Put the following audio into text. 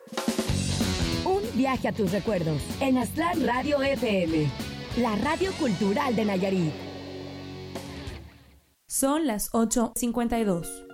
Un viaje a tus recuerdos en Aztlán Radio FM, la radio cultural de Nayarit. Son las 8:52.